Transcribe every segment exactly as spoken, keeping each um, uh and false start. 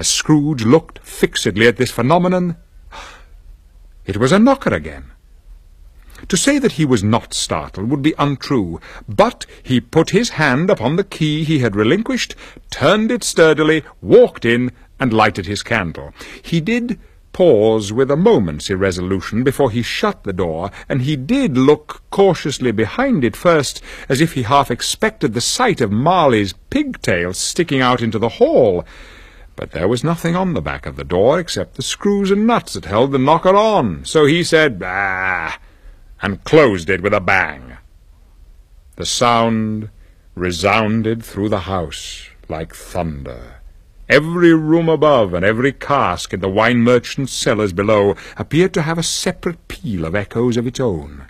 As Scrooge looked fixedly at this phenomenon, it was a knocker again. To say that he was not startled would be untrue, but he put his hand upon the key he had relinquished, turned it sturdily, walked in, and lighted his candle. He did pause with a moment's irresolution before he shut the door, and he did look cautiously behind it first, as if he half expected the sight of Marley's pigtails sticking out into the hall. But there was nothing on the back of the door except the screws and nuts that held the knocker on, so he said, "Ah," and closed it with a bang. The sound resounded through the house like thunder. Every room above and every cask in the wine merchant's cellars below appeared to have a separate peal of echoes of its own.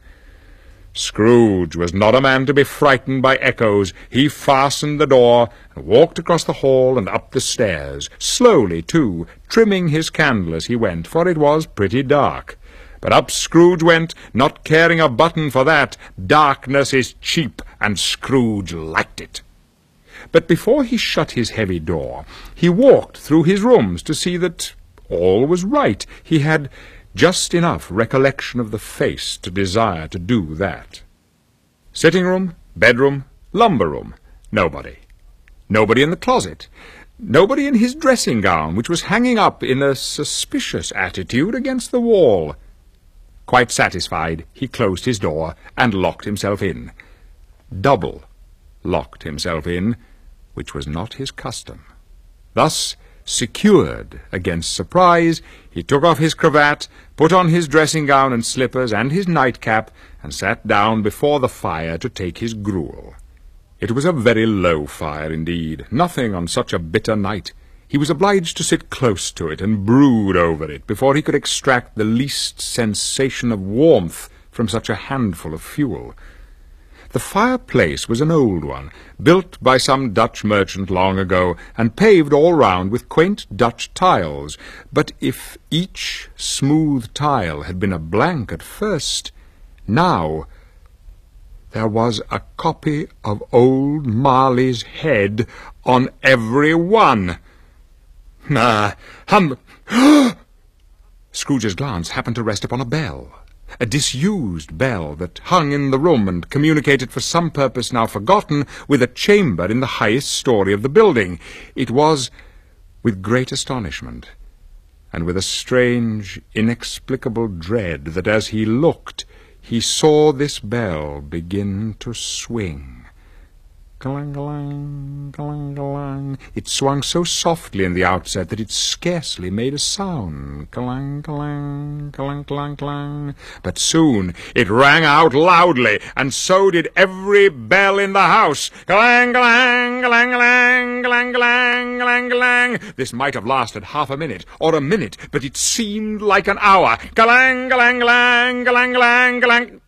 Scrooge was not a man to be frightened by echoes. He fastened the door and walked across the hall and up the stairs, slowly, too, trimming his candle as he went, for it was pretty dark. But up Scrooge went, not caring a button for that. Darkness is cheap, and Scrooge liked it. But before he shut his heavy door, he walked through his rooms to see that all was right. He had just enough recollection of the face to desire to do that. Sitting-room, bedroom, lumber-room, nobody. Nobody in the closet. Nobody in his dressing-gown, which was hanging up in a suspicious attitude against the wall. Quite satisfied, he closed his door and locked himself in. Double locked himself in, which was not his custom. Thus, secured against surprise, he took off his cravat, put on his dressing-gown and slippers and his nightcap, and sat down before the fire to take his gruel. It was a very low fire indeed, nothing on such a bitter night. He was obliged to sit close to it and brood over it before he could extract the least sensation of warmth from such a handful of fuel. The fireplace was an old one, built by some Dutch merchant long ago, and paved all round with quaint Dutch tiles. But if each smooth tile had been a blank at first, now there was a copy of old Marley's head on every one. Ah, hum! Scrooge's glance happened to rest upon a bell. A disused bell that hung in the room and communicated for some purpose now forgotten with a chamber in the highest story of the building. It was with great astonishment, and with a strange, inexplicable dread, that as he looked, he saw this bell begin to swing. Clang-a-lang, clang-a-lang. It swung so softly in the outset that it scarcely made a sound. Clang-a-lang, clang-clang-clang. But soon it rang out loudly, and so did every bell in the house. Clang-a-lang, clang-a-lang, clang-a-lang, clang-a-lang. This might have lasted half a minute, or a minute, but it seemed like an hour. Clang-a-lang, clang, clang-a-lang, clang.